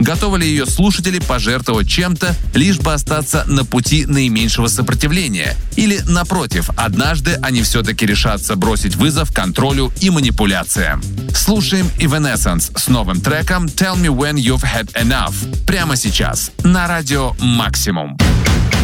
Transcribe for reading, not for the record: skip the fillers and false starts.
Готовы ли ее слушатели пожертвовать чем-то, лишь бы остаться на пути наименьшего сопротивления? Или, напротив, однажды они все-таки решатся бросить вызов контролю и манипуляциям? Слушаем Evanescence с новым треком «Tell Me When You've Had Enough» прямо сейчас на радио «Максимум».